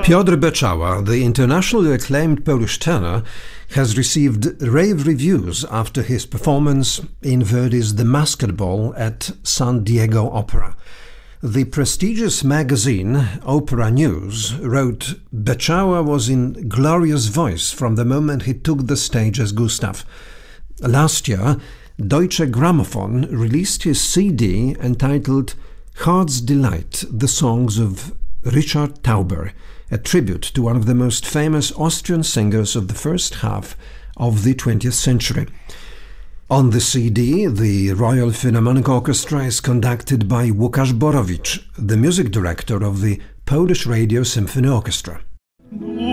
Piotr Beczała, the internationally acclaimed Polish tenor, has received rave reviews after his performance in Verdi's The Masked Ball at San Diego Opera. The prestigious magazine Opera News wrote, "Beczała was in glorious voice from the moment he took the stage as Gustav." Last year, Deutsche Grammophon released his CD entitled Heart's Delight, the songs of Richard Tauber, a tribute to one of the most famous Austrian singers of the first half of the 20th century. On the CD, the Royal Philharmonic Orchestra is conducted by Łukasz Borowicz, the music director of the Polish Radio Symphony Orchestra.